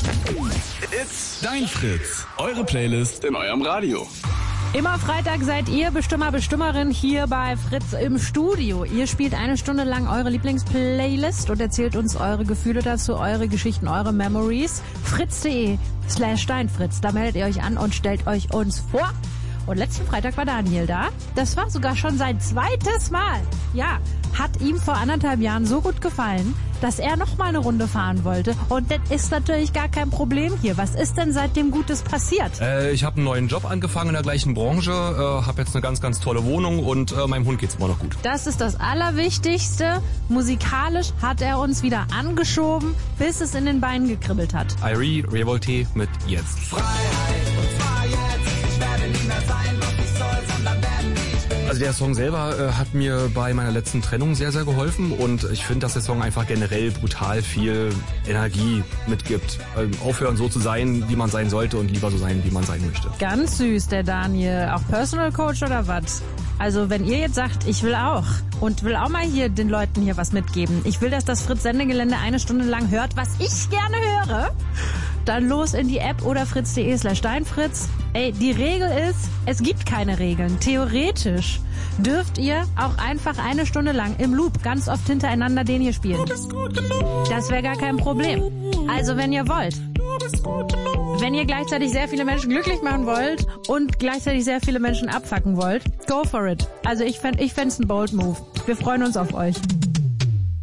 It's Dein Fritz, eure Playlist in eurem Radio. Immer Freitag seid ihr Bestimmer, Bestimmerin hier bei Fritz im Studio. Ihr spielt eine Stunde lang eure Lieblingsplaylist und erzählt uns eure Gefühle dazu, eure Geschichten, eure Memories. fritz.de/deinfritz. Da meldet ihr euch an und stellt euch uns vor. Und letzten Freitag war Daniel da. Das war sogar schon sein zweites Mal. Ja, hat ihm vor 1,5 Jahren so gut gefallen, dass er noch mal eine Runde fahren wollte. Und das ist natürlich gar kein Problem hier. Was ist denn seitdem Gutes passiert? Ich habe einen neuen Job angefangen in der gleichen Branche, habe jetzt eine ganz, ganz tolle Wohnung und meinem Hund geht's immer noch gut. Das ist das Allerwichtigste. Musikalisch hat er uns wieder angeschoben, bis es in den Beinen gekribbelt hat. Irie Revolte mit Jetzt. Freiheit, und zwar jetzt. Ich werde nie mehr sein, was ich soll, sondern werden, wie ich bin. Also der Song selber hat mir bei meiner letzten Trennung sehr, sehr geholfen und ich finde, dass der Song einfach generell brutal viel Energie mitgibt. Aufhören so zu sein, wie man sein sollte und lieber so sein, wie man sein möchte. Ganz süß, der Daniel. Auch Personal Coach oder was? Also wenn ihr jetzt sagt, ich will auch und will auch mal hier den Leuten hier was mitgeben. Ich will, dass das Fritz-Sendegelände eine Stunde lang hört, was ich gerne höre. Dann los in die App oder fritz.de/deinfritz. Ey, die Regel ist, es gibt keine Regeln. Theoretisch dürft ihr auch einfach eine Stunde lang im Loop ganz oft hintereinander den hier spielen. Das wäre gar kein Problem. Also wenn ihr wollt. Wenn ihr gleichzeitig sehr viele Menschen glücklich machen wollt und gleichzeitig sehr viele Menschen abfacken wollt, go for it. Also ich fänd's ein bold move. Wir freuen uns auf euch.